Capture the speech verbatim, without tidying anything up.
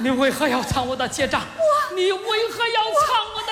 你为何要藏我的结账？你为何要藏我